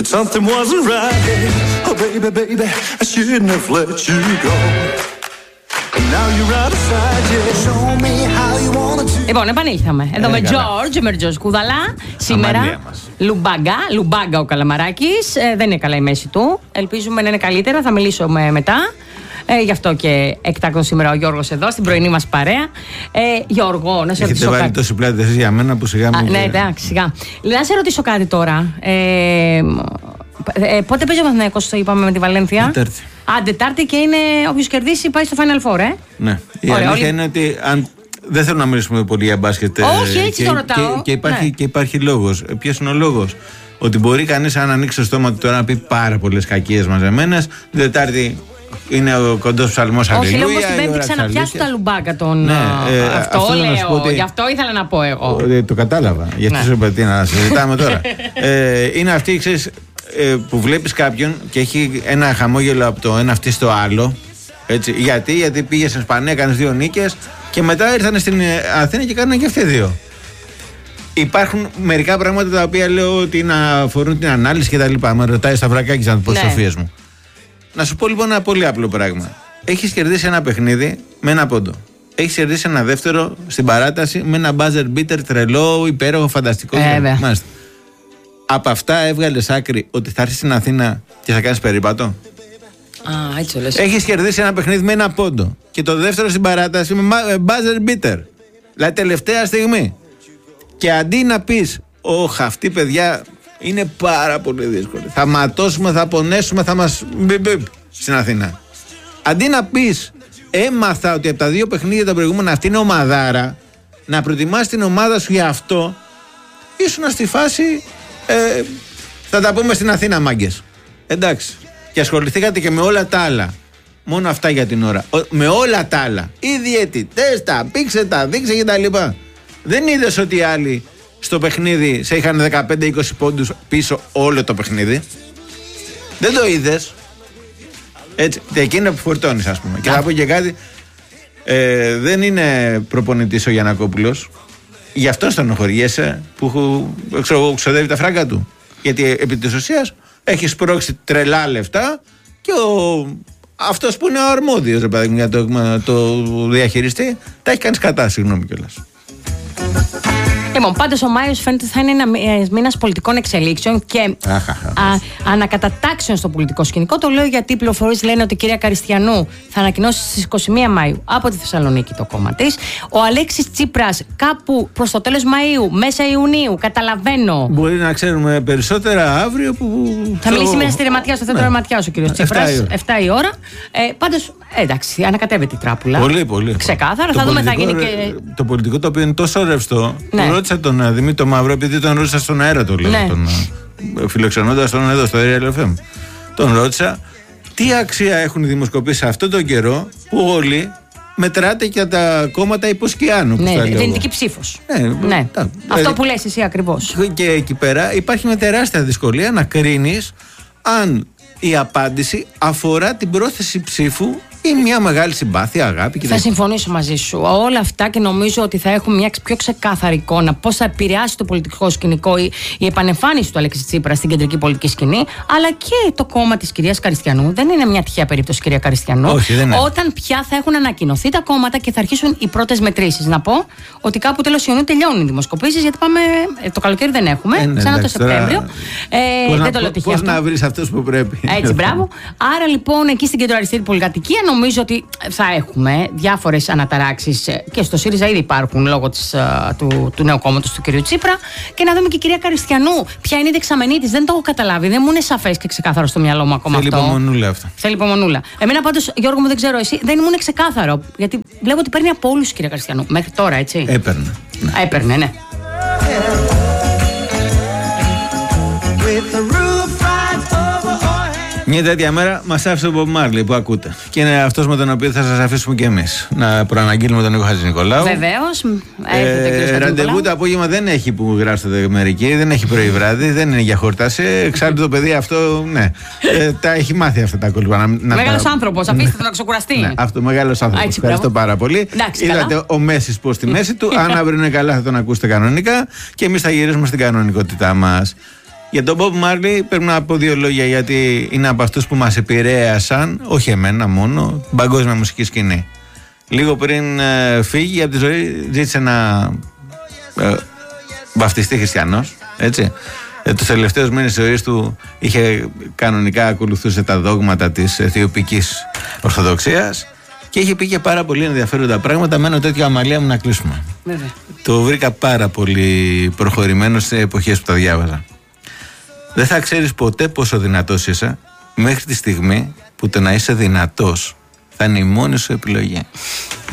But something wasn't right. Oh baby, baby, I shouldn't have let you go. And now you're out of sight, yeah. Show me how you wanna do. Λοιπόν, επανήλθαμε. Εδώ με George Κούδαλα. Σήμερα Λουμπάγκα ο Καλαμαράκης. Δεν είναι καλά η μέση του. Ελπίζουμε να είναι καλύτερα. Θα μιλήσουμε μετά. Γι' αυτό και εκτάκτον σήμερα ο Γιώργος εδώ, στην πρωινή μας παρέα. Γιώργο, να σε ρωτήσω κάτι. Έχετε βάλει τόση πλάτη εσείς για μένα που σιγά μου. Ναι, εντάξει, σιγά. Να σε ρωτήσω κάτι τώρα. Πότε παίζει ο Παναθηναϊκός, είπαμε, με τη Βαλένθια? Τετάρτη. Τετάρτη, και είναι όποιος κερδίσει πάει στο Final Four, Ναι. Η αλήθεια είναι ότι δεν θέλω να μιλήσουμε πολύ για μπάσκετ. Όχι, έτσι το ρωτάω. Και υπάρχει λόγος. Ποιος είναι ο λόγος? Ότι μπορεί κανείς, αν ανοίξει το στόμα του τώρα, να πει πάρα πολλές κακίες μαζεμένες. Την Τετάρτη είναι ο κοντός ψαλμός Αλληλούια. Όχι, λόγω στην Πέμπτη ξαναπιάσουν τα Λουμπάγκα τον. Αυτό λέω. Γι' αυτό ήθελα να πω εγώ. Το κατάλαβα. Γι' αυτό σου είπα τι να συζητάμε τώρα. Είναι αυτή, ξέρεις, που βλέπεις κάποιον και έχει ένα χαμόγελο από το ένα αυτή στο άλλο. Έτσι. Γιατί πήγε στην Ισπανία, έκανες 2 νίκες και μετά ήρθαν στην Αθήνα και κάνανε και αυτοί 2. Υπάρχουν μερικά πράγματα τα οποία λέω ότι να αφορούν την ανάλυση και τα λοιπά. Με ρωτάει Σταυρακάκης να πω τις σοφίες μου. Να σου πω λοιπόν ένα πολύ απλό πράγμα. Έχεις κερδίσει ένα παιχνίδι με 1 πόντο. Έχεις κερδίσει ένα δεύτερο στην παράταση με ένα buzzer beater τρελό, υπέροχο, φανταστικό. Μάλιστα. Από αυτά έβγαλες άκρη ότι θα έρθεις στην Αθήνα και θα κάνεις περίπατο? Έτσι λες. Έχεις κερδίσει ένα παιχνίδι με 1 πόντο και το δεύτερο στην παράταση με buzzer beater. Δηλαδή τελευταία στιγμή. Και αντί να πεις, αυτή παιδιά είναι πάρα πολύ δύσκολη, θα ματώσουμε, θα πονέσουμε, θα μας στην Αθήνα. Αντί να πεις, έμαθα ότι από τα 2 παιχνίδια τα προηγούμενα αυτή είναι ομαδάρα, να προετοιμάσεις την ομάδα σου για αυτό, ήσουν στη φάση θα τα πούμε στην Αθήνα, μάγκες. Εντάξει. Και ασχοληθήκατε και με όλα τα άλλα. Μόνο αυτά για την ώρα. Με όλα τα άλλα. Οι διαιτητές, τα πήξε, τα δείξε και τα λοιπά. Δεν είδες ότι οι άλλοι στο παιχνίδι σε είχαν 15-20 πόντους πίσω όλο το παιχνίδι? Δεν το είδες? Έτσι, εκείνο που φορτώνεις, ας πούμε. Και θα πω και κάτι. Δεν είναι προπονητής ο Γιαννακόπουλος. Γι' αυτό στενοχωριέσαι που ξοδεύει τα φράγκα του. Γιατί επί της ουσίας έχει σπρώξει τρελά λεφτά και αυτός που είναι ο αρμόδιος, ρε παιδί μου, για το διαχειριστή, τα έχει κάνει σκατά, συγγνώμη κιόλας. Λοιπόν, πάντως ο Μάιος φαίνεται θα είναι ένα μήνας πολιτικών εξελίξεων και ανακατατάξεων στο πολιτικό σκηνικό. Το λέω γιατί οι πληροφορίες λένε ότι η κυρία Καριστιανού θα ανακοινώσει στις 21 Μαΐου από τη Θεσσαλονίκη το κόμμα της. Ο Αλέξης Τσίπρας κάπου προς το τέλος Μαΐου, μέσα Ιουνίου, καταλαβαίνω. Μπορεί να ξέρουμε περισσότερα αύριο που. Θα μιλήσει σήμερα στη Ρεματιά, στο θέατρο Ρεματιάς ο κύριος Τσίπρας. 7 η ώρα. Πάντως, εντάξει, ανακατεύεται η τράπουλα. Πολύ. Ξεκάθαρα. Θα δούμε, θα γίνει και. Το πολιτικό το οποίο είναι τόσο ρευστό. Ρώτησα τον Δημήτρη Μαύρο, επειδή τον ρώτησα στον αέρα, το λέω. Ναι. Φιλοξενώντας τον εδώ στο Real FM. Τον ρώτησα τι αξία έχουν οι δημοσκοπήσεις σε αυτόν τον καιρό που όλοι μετράτε και τα κόμματα υποσκιάνου. Ναι, δυνητική ψήφος. Ναι. Αυτό που λες εσύ ακριβώς. Και εκεί πέρα υπάρχει μια τεράστια δυσκολία να κρίνεις αν η απάντηση αφορά την πρόθεση ψήφου ή μια μεγάλη συμπάθεια, αγάπη και θα συμφωνήσω μαζί σου. Όλα αυτά και νομίζω ότι θα έχουμε μια πιο ξεκάθαρη εικόνα πώς θα επηρεάσει το πολιτικό σκηνικό η επανεμφάνιση του Αλέξη Τσίπρα στην κεντρική πολιτική σκηνή, αλλά και το κόμμα της κυρίας Καριστιανού. Δεν είναι μια τυχαία περίπτωση, κυρία Καριστιανού. Όχι, δεν είναι. Όταν πια θα έχουν ανακοινωθεί τα κόμματα και θα αρχίσουν οι πρώτες μετρήσεις. Να πω ότι κάπου τέλος Ιουνίου τελειώνουν οι δημοσκοπήσεις, γιατί πάμε. Το καλοκαίρι δεν έχουμε. Ξανά το Σεπτέμβριο. Δεν το λέω τυχαία. Πώς να βρεις αυτούς που πρέπει. Έτσι, μπράβο. Άρα λοιπόν εκεί στην κεντροαριστερή πολυκατοικία νομίζω ότι θα έχουμε διάφορες αναταράξεις και στο ΣΥΡΙΖΑ ήδη υπάρχουν λόγω του νέου κόμματος του κ. Τσίπρα. Και να δούμε και η κυρία Καριστιανού ποια είναι η δεξαμενή της. Δεν το έχω καταλάβει. Δεν μου είναι σαφές και ξεκάθαρο στο μυαλό μου ακόμα αυτό. Θέλει υπομονούλα αυτό. Θέλει υπομονούλα. Εμένα πάντως, Γιώργο μου, δεν ξέρω εσύ, δεν μου είναι ξεκάθαρο. Γιατί βλέπω ότι παίρνει από όλους η κυρία Καριστιανού. Μέχρι τώρα, έτσι. Έπαιρνε, ναι. Μια τέτοια μέρα μας άφησε ο Μπομπ Μάρλι που ακούτε. Και είναι αυτός με τον οποίο θα σας αφήσουμε και εμείς. Να προαναγγείλουμε τον Νίκο Χατζηνικολάου. Βεβαίως. Ραντεβού το απόγευμα δεν έχει που γράψετε μερικοί, δεν έχει πρωί βράδυ, δεν είναι για χορτάση. Εξάλλου το παιδί αυτό, ναι. Τα έχει μάθει αυτά τα κόλπα. Μεγάλος άνθρωπος, αφήστε τον να ξεκουραστεί. Ναι, αυτό μεγάλος άνθρωπος. Ευχαριστώ πάρα πολύ. Είδατε ο Μέσης πως στη μέση του. Αν αύριο είναι καλά θα τον ακούσετε κανονικά και εμείς θα γυρίσουμε στην κανονικότητά μας. Για τον Bob Marley πρέπει να πω δύο λόγια, γιατί είναι από αυτούς που μας επηρέασαν, όχι εμένα μόνο, την παγκόσμια μουσική σκηνή. Λίγο πριν φύγει από τη ζωή, ζήτησε να βαφτιστεί χριστιανός, έτσι. Τους τελευταίους μήνες της ζωής του κανονικά ακολουθούσε τα δόγματα της Αιθιοπικής Ορθοδοξίας και είχε πει και πάρα πολύ ενδιαφέροντα πράγματα. Με ένα τέτοιο, Αμαλία μου, να κλείσουμε. Βέβαια. Το βρήκα πάρα πολύ προχωρημένο σε εποχές που τα διάβαζα. Δεν θα ξέρεις ποτέ πόσο δυνατός είσαι μέχρι τη στιγμή που το να είσαι δυνατός θα είναι η μόνη σου επιλογή.